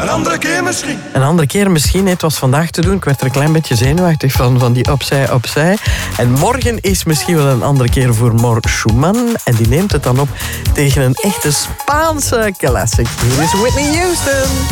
Een andere keer misschien. Een andere keer misschien. Het was vandaag te doen. Ik werd er een klein beetje zenuwachtig van die opzij. En morgen is misschien wel een andere keer voor Mor Schumann. En die neemt het dan op tegen een echte Spaanse classic. Hier is Whitney Houston.